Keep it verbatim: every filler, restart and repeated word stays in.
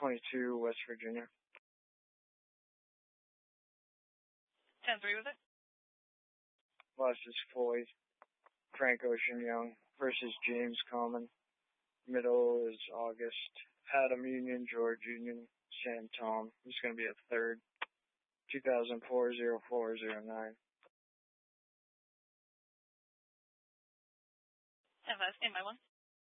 twenty-two, West Virginia. ten three was it? Last is Floyd, Frank Ocean Young versus James Common. Middle is August. Adam Union, George Union, Sam Tom. He's going to be a third. two thousand four, oh four oh nine. ten five, stand by one.